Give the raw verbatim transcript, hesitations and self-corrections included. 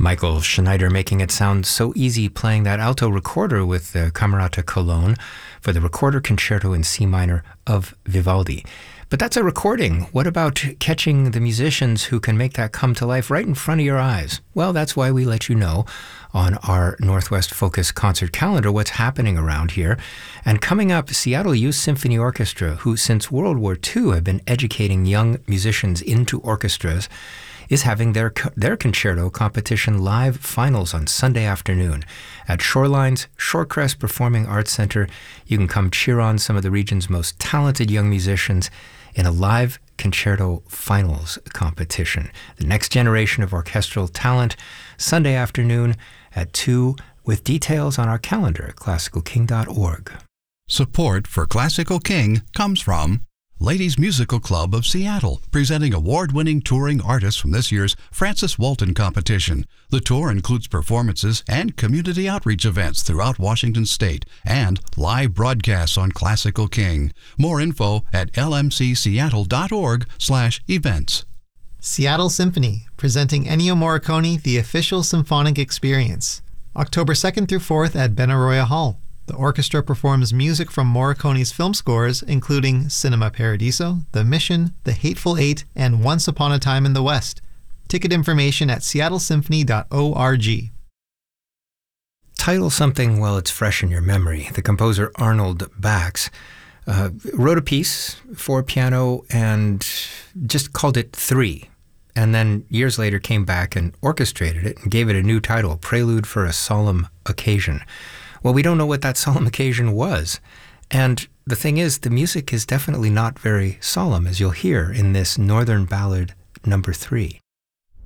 Michael Schneider making it sound so easy playing that alto recorder with the Camerata Cologne for the Recorder Concerto in C minor of Vivaldi. But that's a recording. What about catching the musicians who can make that come to life right in front of your eyes? Well, that's why we let you know on our Northwest Focus concert calendar what's happening around here. And coming up, Seattle Youth Symphony Orchestra, who since World War Two have been educating young musicians into orchestras, is having their their concerto competition live finals on Sunday afternoon at Shoreline's Shorecrest Performing Arts Center. You can come cheer on some of the region's most talented young musicians in a live concerto finals competition. The next generation of orchestral talent, Sunday afternoon at two, with details on our calendar at classical king dot org. Support for Classical King comes from Ladies Musical Club of Seattle, presenting award-winning touring artists from this year's Francis Walton competition. The tour includes performances and community outreach events throughout Washington State and live broadcasts on Classical King. More info at l m c seattle dot org slash events. Seattle Symphony, presenting Ennio Morricone, The Official Symphonic Experience. October second through fourth at Benaroya Hall. The orchestra performs music from Morricone's film scores, including Cinema Paradiso, The Mission, The Hateful Eight, and Once Upon a Time in the West. Ticket information at seattle symphony dot org. Title something while it's fresh in your memory. The composer Arnold Bax uh, wrote a piece for piano and just called it Three. And then years later came back and orchestrated it and gave it a new title, Prelude for a Solemn Occasion. Well, we don't know what that solemn occasion was. And the thing is, the music is definitely not very solemn, as you'll hear in this Northern Ballad number three.